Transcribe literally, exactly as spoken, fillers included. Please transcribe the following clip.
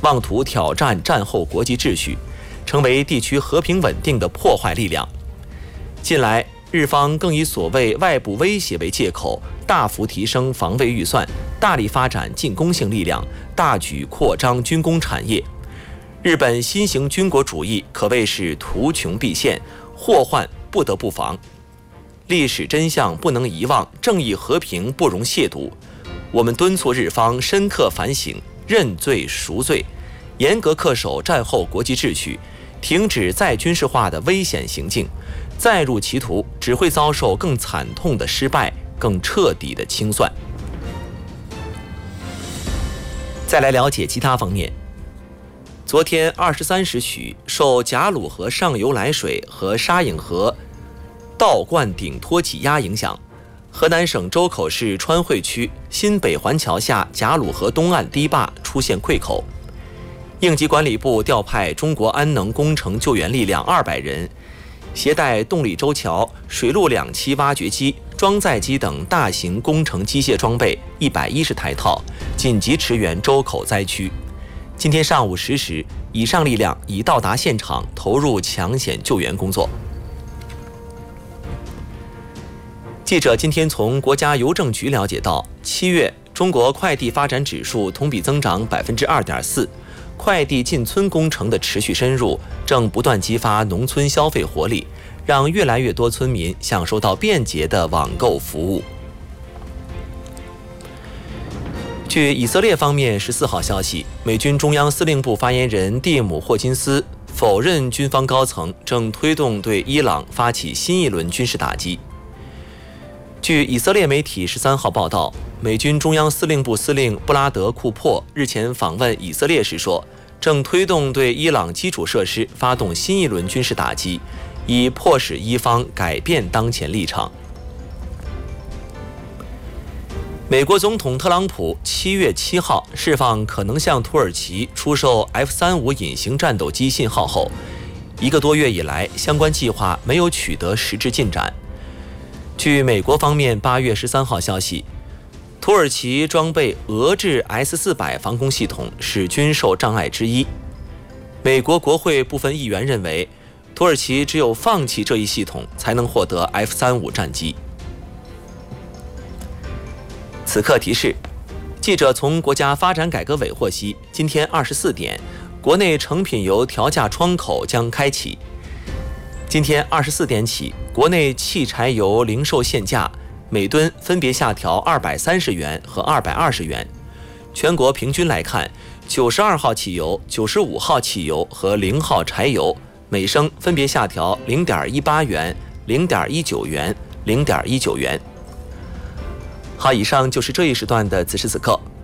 妄图挑战战后国际秩序，成为地区和平稳定的破坏力量。近来，日方更以所谓外部威胁为借口，大幅提升防卫预算，大力发展进攻性力量，大举扩张军工产业。日本新型军国主义可谓是图穷匕现，祸患不得不防。历史真相不能遗忘，正义和平不容亵渎。我们敦促日方深刻反省，认罪赎罪，严格恪守战后国际秩序，停止再军事化的危险行径。再入歧途，只会遭受更惨痛的失败，更彻底的清算。再来了解其他方面。昨天二十三时许，受贾鲁河上游来水和沙隐河倒灌顶托挤压影响，河南省周口市川汇区新北环桥下贾鲁河东岸堤坝出现溃口。应急管理部调派中国安能工程救援力量二百人，携带动力周桥、水陆两栖挖掘机、装载机等大型工程机械装备一百一十台套，紧急驰援周口灾区。今天上午十时，以上力量已到达现场，投入抢险救援工作。记者今天从国家邮政局了解到，七月中国快递发展指数同比增长百分之二点四。快递进村工程的持续深入，正不断激发农村消费活力，让越来越多村民享受到便捷的网购服务。据以色列方面十四号消息，美军中央司令部发言人蒂姆·霍金斯否认军方高层正推动对伊朗发起新一轮军事打击。据以色列媒体十三号报道，美军中央司令部司令布拉德·库珀日前访问以色列时说，正推动对伊朗基础设施发动新一轮军事打击，以迫使伊方改变当前立场。美国总统特朗普七月七号释放可能向土耳其出售 F 三十五 隐形战斗机信号后，一个多月以来，相关计划没有取得实质进展。据美国方面八月十三号消息，土耳其装备俄制 S 四百 防空系统是军售障碍之一。美国国会部分议员认为，土耳其只有放弃这一系统，才能获得 F 三十五 战机。此刻提示，记者从国家发展改革委获悉，今天二十四点，国内成品油调价窗口将开启。今天二十四点起，国内汽柴油零售限价每吨分别下调二百三十元和二百二十元。全国平均来看，九十二号汽油、九十五号汽油和零号柴油每升分别下调零点一八元、零点一九元、零点一九元。好，以上就是这一时段的此时此刻。